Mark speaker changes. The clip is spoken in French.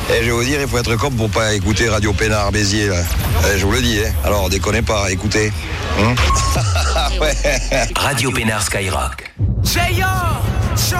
Speaker 1: Et je vais vous dire, il faut être cop pour pas écouter Radio Pénard Béziers, là. Je vous le dis, hein. Alors, déconnez pas, écoutez. Ouais.
Speaker 2: Radio Pénard Skyrock.
Speaker 3: J.O.